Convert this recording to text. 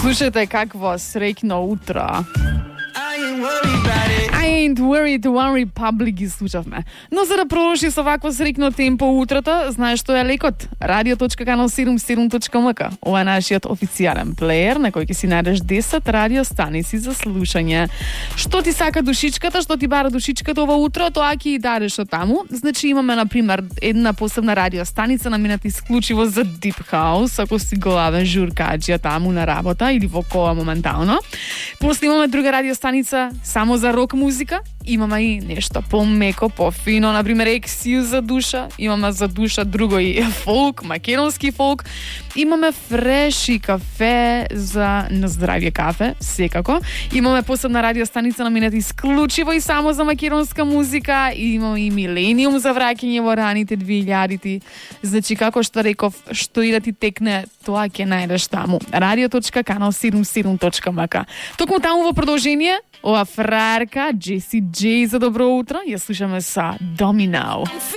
Слушайте какво среќно утро. I ain't worried, One Republic ги слушавме. Но за да продолжи со вакво среќно темпо утрото, знаеш што е лекот? radio.canal77.mk. Ова е нашиот официјален плеер на кој ќе си најдеш 10 радиостаници за слушање. Што ти сака душичката, што ти бара душичката ова утро, тоа ќе и дадеш од таму. Значи имаме на пример една посебна радиостаница намената исклучиво за Deep House, ако си главен журкаџија таму на работа или во кола моментално. После имаме друга радиостаница само за рок музика. Имаме и нешто помеко, пофино, например XU за душа. Имаме за душа друго и фолк, македонски фолк. Имаме фреши кафе за наздравје кафе, секако. Имаме посебна радиостаница намената исклучиво и само за македонска музика. И имаме и милениум за враќање во раните 2000-ти. Значи, како што реков, што и да ти текне, тоа ќе најдеш таму. radio.canal77.mk. Токму таму во продолжение, ова фраерка Джеси Джей за добро утро, ја слушаме са Domino.